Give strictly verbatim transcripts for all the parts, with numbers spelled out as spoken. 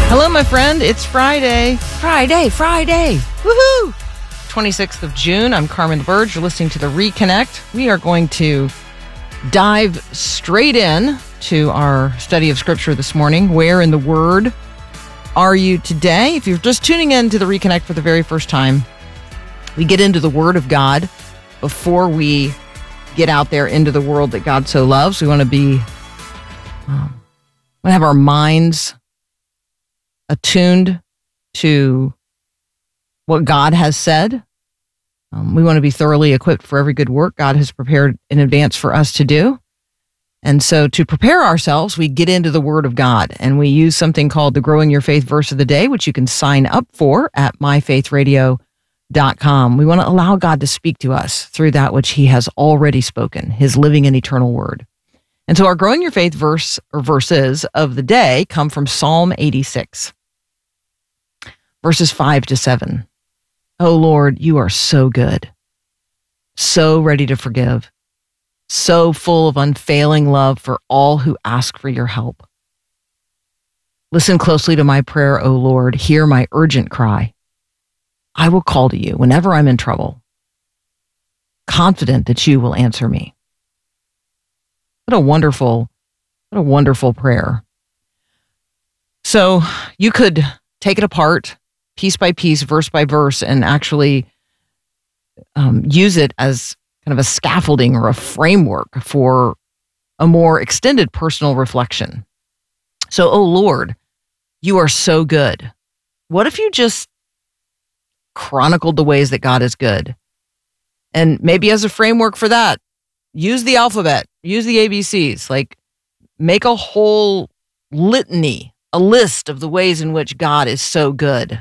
Hello, my friend. It's Friday. Friday, Friday. Woohoo! twenty-sixth of June. I'm Carmen LaBerge. You're listening to The Reconnect. We are going to dive straight in to our study of Scripture this morning. Where in the Word are you today? If you're just tuning in to The Reconnect for the very first time, we get into the Word of God before we get out there into the world that God so loves. We want to be, um, we want to have our minds attuned to what God has said. Um, we want to be thoroughly equipped for every good work God has prepared in advance for us to do. And so to prepare ourselves, we get into the Word of God, and we use something called the Growing Your Faith Verse of the Day, which you can sign up for at my faith radio dot com. We want to allow God to speak to us through that which He has already spoken, His living and eternal Word. And so our Growing Your Faith verse or verses of the day come from Psalm eighty-six. Verses five to seven. Oh Lord, you are so good, so ready to forgive, so full of unfailing love for all who ask for your help. Listen closely to my prayer, O Lord. Hear my urgent cry. I will call to you whenever I'm in trouble, confident that you will answer me. What a wonderful, what a wonderful prayer. So you could take it apart piece by piece, verse by verse, and actually um, use it as kind of a scaffolding or a framework for a more extended personal reflection. So, oh Lord, you are so good. What if you just chronicled the ways that God is good? And maybe as a framework for that, use the alphabet, use the A B Cs, like make a whole litany, a list of the ways in which God is so good.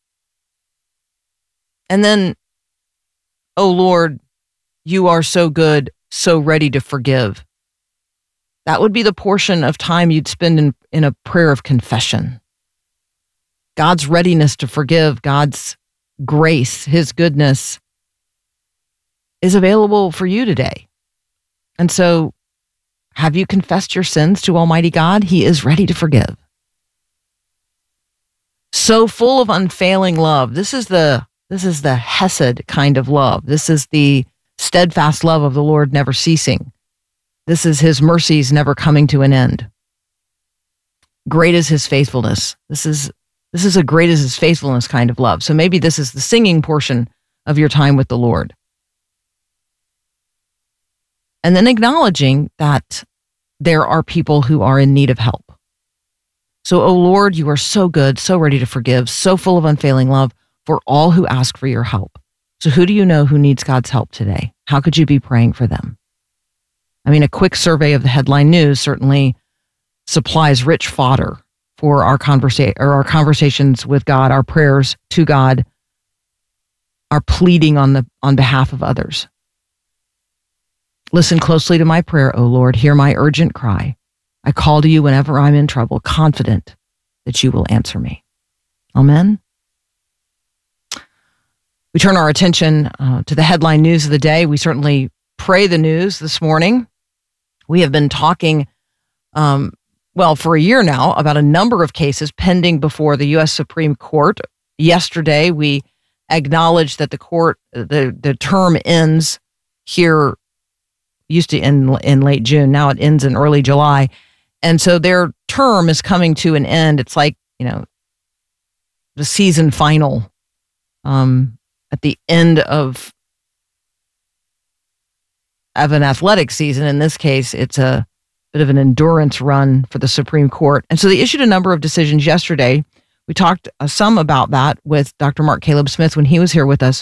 And then, oh Lord, you are so good, so ready to forgive. That would be the portion of time you'd spend in, in a prayer of confession. God's readiness to forgive, God's grace, His goodness is available for you today. And so, have you confessed your sins to Almighty God? He is ready to forgive. So full of unfailing love. This is the This is the Hesed kind of love. This is the steadfast love of the Lord never ceasing. This is His mercies never coming to an end. Great is His faithfulness. This is this is a great is His faithfulness kind of love. So maybe this is the singing portion of your time with the Lord. And then acknowledging that there are people who are in need of help. So, oh Lord, you are so good, so ready to forgive, so full of unfailing love for all who ask for your help. So who do you know who needs God's help today? How could you be praying for them? I mean, a quick survey of the headline news certainly supplies rich fodder for our conversa- or our conversations with God, our prayers to God, our pleading on the on behalf of others. Listen closely to my prayer, O Lord. Hear my urgent cry. I call to you whenever I'm in trouble, confident that you will answer me. Amen. We turn our attention uh, to the headline news of the day. We certainly pray the news this morning. We have been talking, um, well, for a year now about a number of cases pending before the U S Supreme Court. Yesterday, we acknowledged that the court, the, the term ends here, used to end in late June. Now it ends in early July. And so their term is coming to an end. It's like, you know, the season final. Um, at the end of, of an athletic season. In this case, it's a bit of an endurance run for the Supreme Court. And so they issued a number of decisions yesterday. We talked uh, some about that with Doctor Mark Caleb Smith when he was here with us